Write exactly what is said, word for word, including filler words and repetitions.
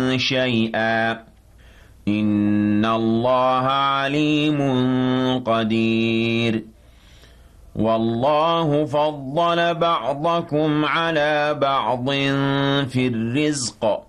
شيئا إن الله عليم قدير والله فضل بعضكم على بعض في الرزق